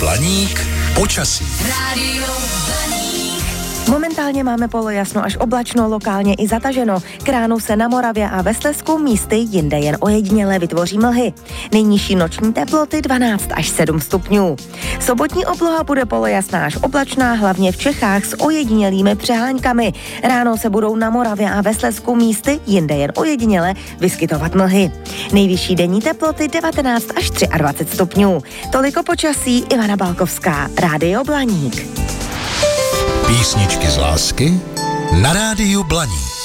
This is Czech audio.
Blaník počasí. Rádio Blaník. Momentálně máme polojasno až oblačno, lokálně i zataženo. K ránu se na Moravě a ve Slezsku místy jinde jen ojediněle vytvoří mlhy. Nejnižší noční teploty 12 až 7 stupňů. Sobotní obloha bude polojasná až oblačná, hlavně v Čechách s ojedinělými přeháňkami. Ráno se budou na Moravě a ve Slezsku místy jinde jen ojediněle vyskytovat mlhy. Nejvyšší denní teploty 19 až 23 stupňů. Toliko počasí, Ivana Balkovská, Rádio Blaník. Písničky z lásky na Rádiu Blaník.